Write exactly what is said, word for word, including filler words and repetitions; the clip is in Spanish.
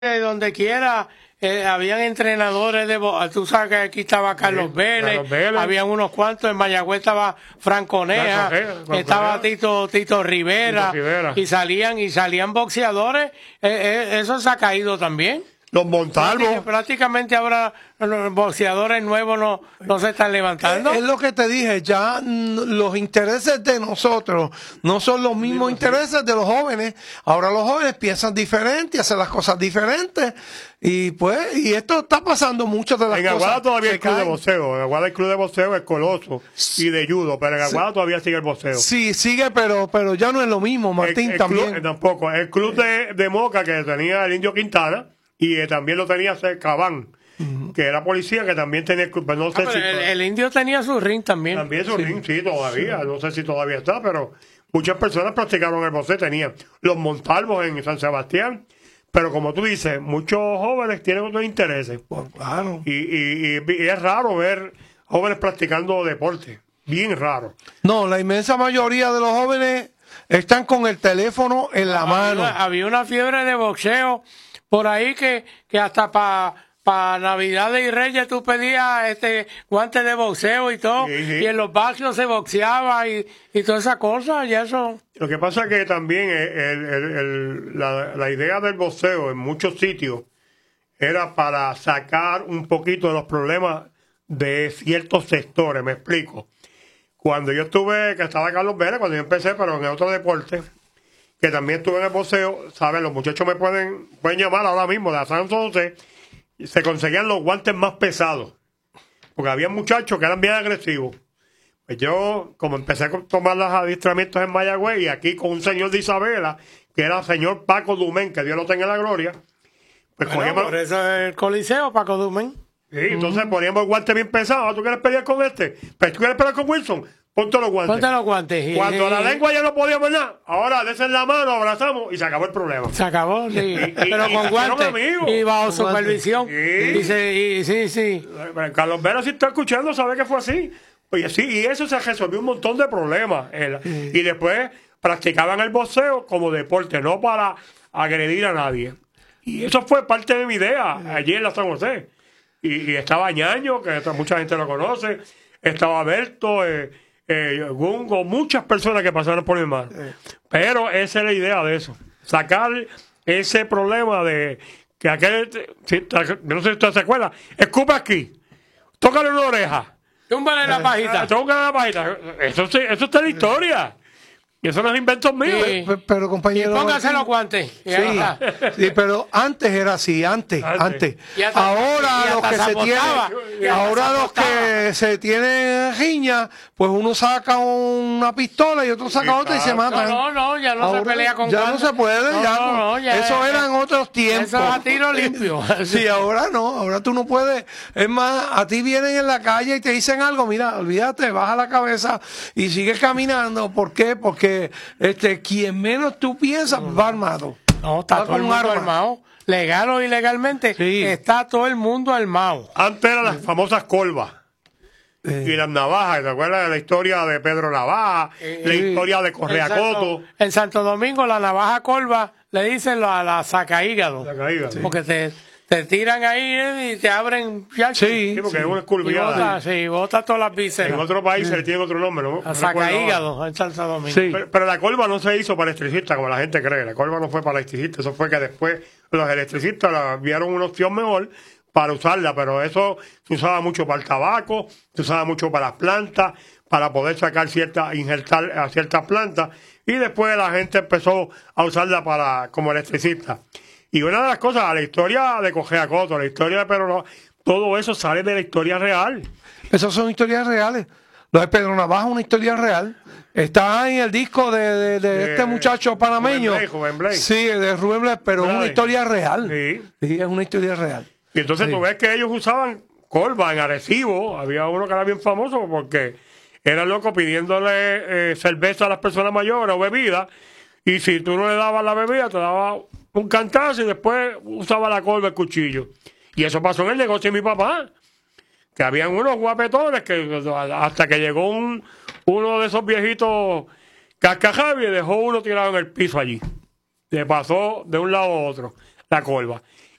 de donde quiera eh, habían entrenadores de bo- tú sabes que aquí estaba Carlos Sí, Vélez, Carlos Vélez. habían unos cuantos, en Mayagüez estaba Franco Neja, Franco Neja, estaba Franco Neja. Tito Tito Rivera, Tito Rivera. y salían y salían boxeadores, eh, eh, eso se ha caído también. Los Montalvo. Prácti- Prácticamente ahora los boxeadores nuevos no, no se están levantando. Es, es lo que te dije, ya mm, los intereses de nosotros no son los mismos intereses de los jóvenes. Ahora los jóvenes piensan diferente, hacen las cosas diferentes. Y pues, y esto está pasando muchas de las En cosas. Aguada todavía se hay club de caen. boxeo. En Aguada hay club de boxeo, es Coloso y de judo, pero en Aguada todavía sigue el boxeo. Sí, sigue, pero, pero ya no es lo mismo, Martín, el, el también. Club, eh, tampoco. El club de, de Moca que tenía el Indio Quintana y eh, también lo tenía Cabán, uh-huh. que era policía, que también tenía el club. Pero no sé Ah, si, el, el indio tenía su ring también. También su Sí. ring, sí, todavía. Sí. No sé si todavía está, pero muchas personas practicaron el boxeo. Tenían los Montalvos en San Sebastián. Pero como tú dices, muchos jóvenes tienen otros intereses. Pues, claro. Y, y, y, y es raro ver jóvenes practicando deporte. Bien raro. No, la inmensa mayoría de los jóvenes están con el teléfono en la había, mano. Había una fiebre de boxeo por ahí que, que hasta para pa Navidades y Reyes tú pedías este guantes de boxeo y todo, Sí, sí. y en los barrios se boxeaba y, y todas esas cosas, y eso. Lo que pasa es que también el, el, el, la, la idea del boxeo en muchos sitios era para sacar un poquito de los problemas de ciertos sectores. Me explico. Cuando yo estuve, que estaba Carlos Vélez, cuando yo empecé, pero en otro deporte, que también estuve en el boxeo, ¿sabes? Los muchachos me pueden, pueden llamar ahora mismo de la San José, se conseguían los guantes más pesados. Porque había muchachos que eran bien agresivos. Pues yo, como empecé a tomar los adiestramientos en Mayagüez, y aquí con un señor de Isabela, que era el señor Paco Dumén, que Dios lo tenga en la gloria, pues Bueno, cogíamos... por eso es el Coliseo, Paco Dumen. Sí, entonces poníamos el guante bien pesado. ¿Tú quieres pelear con este? ¿Pero tú quieres pelear con Wilson? Ponte los guantes. Ponte los guantes. y- Cuando y- la lengua ya no podíamos nada, ahora desen la mano, abrazamos y se acabó el problema. Se acabó, sí. pero y- con y guantes fueron amigos. y bajo Con guantes. supervisión. Sí. Y se- y- sí, sí. Pero Carlos Vera, si está escuchando, sabe que fue así. Oye, sí, y eso se resolvió un montón de problemas. El- Y después practicaban el boxeo como deporte, no para agredir a nadie. Y eso fue parte de mi idea allí en la San José. Y, y estaba Ñaño, que esta- mucha gente lo conoce, estaba Berto, eh, eh, Gungo, muchas personas que pasaron por mi mano. Pero esa es la idea de eso, sacar ese problema de que aquel, si- no sé si usted se acuerda, escupe aquí, tócale una oreja, Túmbale la pajita. ah, tócale la pajita, eso, sí- eso está en la historia. Y eso no es inventos míos. Sí. Pe- Pero, Y compañero. póngase los guantes. Y ahí Sí, está. sí, pero antes era así, antes, Antes. antes. Y hasta- ahora y los hasta que se se apostaba, tienen, y hasta ahora se los apostaba. que se tienen riña, pues uno saca una pistola y otro saca otra y se Exacto. matan. No, no, no, ya no se Ahora pelea con ya guantes. no se puede, No, ya no, no. no, ya Eso es- era en otros tiempos. Eso es a tiro limpio. Sí, ahora no, ahora tú no puedes. Es más, a ti vienen en la calle y te dicen algo, mira, olvídate, baja la cabeza y sigue caminando. ¿Por qué? Porque este quien menos tú piensas va armado. No, está Va todo el con mundo arma. armado. Legal o ilegalmente, Sí. está todo el mundo armado. Antes eran las famosas colvas. Eh. Y las navajas, ¿te acuerdas de la historia de Pedro Navaja? la historia de Correa En Santo- Coto. En Santo Domingo, la navaja corva le dicen la, la sacaígado. La caída. Porque te, te tiran ahí eh, y te abren. ya- Sí, Sí, porque sí. es una Y escurviada. bota, sí, bota todas las En vísceras. otro país se le tiene otro nombre, ¿no? La No recuerdo ahora. sacaígado en Santo Domingo. Sí. Pero, pero la colva no se hizo para electricista, como la gente cree. La colva no fue para electricista. Eso fue que después los electricistas la vieron una opción mejor para usarla. Pero eso se usaba mucho para el tabaco, se usaba mucho para las plantas, para poder sacar ciertas, injertar a ciertas plantas. Y después la gente empezó a usarla para como electricista. Y una de las cosas, la historia de Correa Coto, la historia de Pedro Navaja, todo eso sale de la historia real. Esas son historias reales. Lo de Pedro Navaja es una historia real. Está en el disco de, de- de De este muchacho panameño. Rubén Blades, Rubén Blades. Sí, de Rubén Blades, pero es una Blades. historia real. Sí. Sí, es una historia real. Y entonces Sí. tú ves que ellos usaban colva en Arecibo. Había uno que era bien famoso porque era loco pidiéndole eh, cerveza a las personas mayores o bebida. Y si tú no le dabas la bebida, te daba un cantazo y después usaba la colva, el cuchillo. Y eso pasó en el negocio de mi papá. Que habían unos guapetones que hasta que llegó un, uno de esos viejitos cascajabi y dejó uno tirado en el piso allí. Le pasó de un lado a otro la colva.